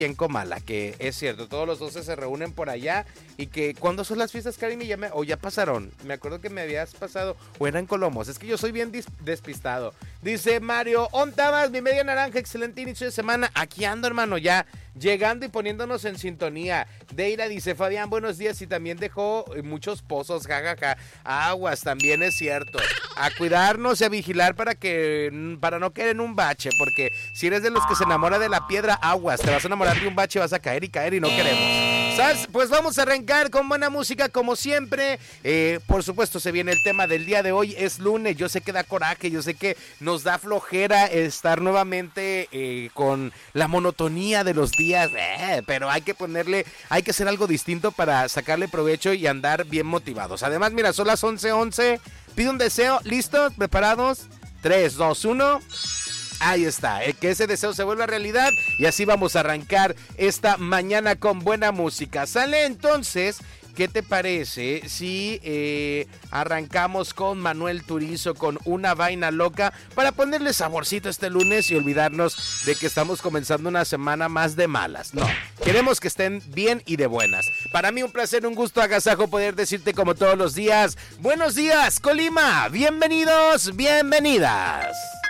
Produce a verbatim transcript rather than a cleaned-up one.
en Comala, que es cierto, todos los doce se reúnen por allá y que ¿cuándo son las fiestas, Karim? Ya me, o ya pasaron, me acuerdo que me habías pasado, o eran Colomos, es que yo soy bien dis, despistado. Dice Mario, ontabas mi media naranja, excelente inicio de semana, aquí ando hermano, ya llegando y poniéndonos en sintonía. Deira dice, Fabián, buenos días, y también dejó muchos pozos, jajaja, aguas, también es cierto, a cuidarnos y a vigilar para que, para no caer en un bache, porque si eres de los que se enamora de la piedra, aguas, te vas a enamorar de un bache, vas a caer y caer y no queremos. ¿Sabes? Pues vamos a arrancar con buena música como siempre. Eh, por supuesto se viene el tema del día de hoy, es lunes, yo sé que da coraje, yo sé que nos da flojera estar nuevamente eh, con la monotonía de los días, eh, pero hay que ponerle, hay que hacer algo distinto para sacarle provecho y andar bien motivados. Además, mira, son las once once, pide un deseo, ¿listos? ¿Preparados? tres, dos, uno... Ahí está, eh, que ese deseo se vuelva realidad y así vamos a arrancar esta mañana con buena música. Sale entonces, ¿qué te parece si eh, arrancamos con Manuel Turizo con Una Vaina Loca para ponerle saborcito este lunes y olvidarnos de que estamos comenzando una semana más de malas? No, queremos que estén bien y de buenas. Para mí un placer, un gusto, agasajo poder decirte como todos los días, buenos días Colima, bienvenidos, bienvenidas.